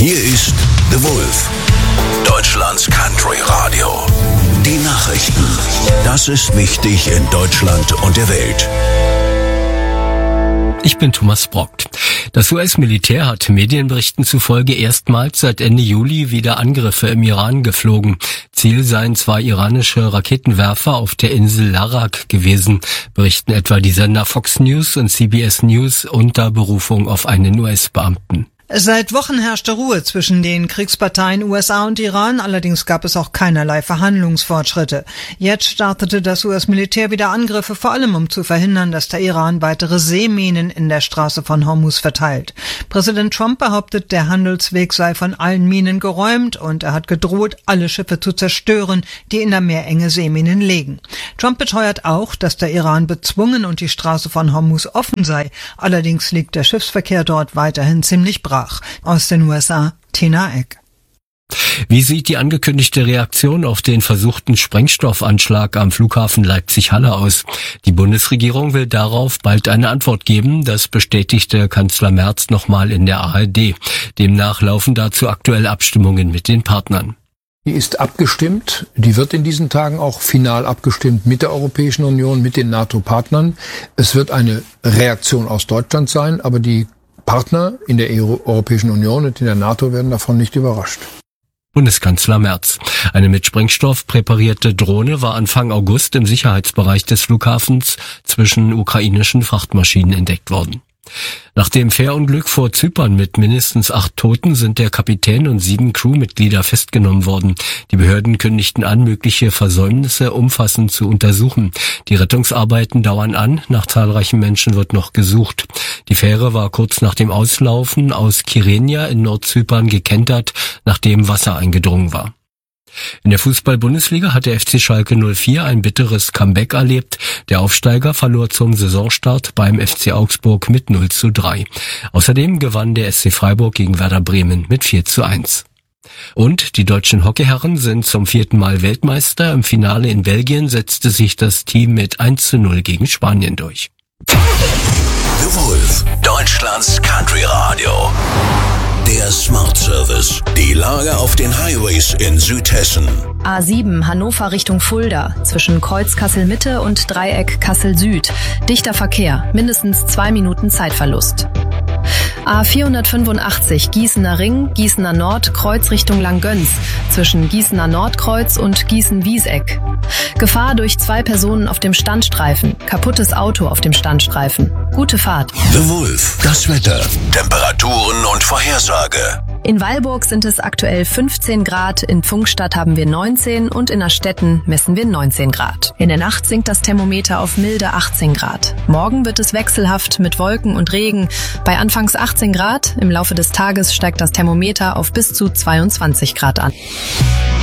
Hier ist The Wolf, Deutschlands Country Radio. Die Nachrichten. Das ist wichtig in Deutschland und der Welt. Ich bin Thomas Brockt. Das US-Militär hat Medienberichten zufolge erstmals seit Ende Juli wieder Angriffe im Iran geflogen. Ziel seien 2 iranische Raketenwerfer auf der Insel Larak gewesen, berichten etwa die Sender Fox News und CBS News unter Berufung auf einen US-Beamten. Seit Wochen herrschte Ruhe zwischen den Kriegsparteien USA und Iran, allerdings gab es auch keinerlei Verhandlungsfortschritte. Jetzt startete das US-Militär wieder Angriffe, vor allem um zu verhindern, dass der Iran weitere Seeminen in der Straße von Hormuz verteilt. Präsident Trump behauptet, der Handelsweg sei von allen Minen geräumt und er hat gedroht, alle Schiffe zu zerstören, die in der Meerenge Seeminen legen. Trump beteuert auch, dass der Iran bezwungen und die Straße von Hormuz offen sei. Allerdings liegt der Schiffsverkehr dort weiterhin ziemlich brach. Aus den USA, Tina Eck. Wie sieht die angekündigte Reaktion auf den versuchten Sprengstoffanschlag am Flughafen Leipzig-Halle aus? Die Bundesregierung will darauf bald eine Antwort geben, das bestätigte Kanzler Merz nochmal in der ARD. Demnach laufen dazu aktuell Abstimmungen mit den Partnern. Die ist abgestimmt, die wird in diesen Tagen auch final abgestimmt mit der Europäischen Union, mit den NATO-Partnern. Es wird eine Reaktion aus Deutschland sein, aber die Partner in der Europäischen Union und in der NATO werden davon nicht überrascht. Bundeskanzler Merz. Eine mit Sprengstoff präparierte Drohne war Anfang August im Sicherheitsbereich des Flughafens zwischen ukrainischen Frachtmaschinen entdeckt worden. Nach dem Fährunglück vor Zypern mit mindestens 8 Toten sind der Kapitän und 7 Crewmitglieder festgenommen worden. Die Behörden kündigten an, mögliche Versäumnisse umfassend zu untersuchen. Die Rettungsarbeiten dauern an, nach zahlreichen Menschen wird noch gesucht. Die Fähre war kurz nach dem Auslaufen aus Kyrenia in Nordzypern gekentert, nachdem Wasser eingedrungen war. In der Fußball-Bundesliga hat der FC Schalke 04 ein bitteres Comeback erlebt. Der Aufsteiger verlor zum Saisonstart beim FC Augsburg mit 0:3. Außerdem gewann der SC Freiburg gegen Werder Bremen mit 4:1. Und die deutschen Hockeyherren sind zum 4. Mal Weltmeister. Im Finale in Belgien setzte sich das Team mit 1:0 gegen Spanien durch. The Wolf, Deutschlands Country Radio. Der Smart Service. Die Lage auf den Highways in Südhessen. A7 Hannover Richtung Fulda. Zwischen Kreuz Kassel-Mitte und Dreieck Kassel-Süd. Dichter Verkehr. Mindestens 2 Minuten Zeitverlust. A485 Gießener Ring, Gießener Nord, Kreuz Richtung Langgöns. Zwischen Gießener Nordkreuz und Gießen-Wieseck. Gefahr durch 2 Personen auf dem Standstreifen. Kaputtes Auto auf dem Standstreifen. Gute Fahrt. The Wolf. Das Wetter. Temperaturen und Vorhersage. In Weilburg sind es aktuell 15 Grad, in Pfungstadt haben wir 19 und in Erstetten messen wir 19 Grad. In der Nacht sinkt das Thermometer auf milde 18 Grad. Morgen wird es wechselhaft mit Wolken und Regen. Bei anfangs 18 Grad, im Laufe des Tages steigt das Thermometer auf bis zu 22 Grad an.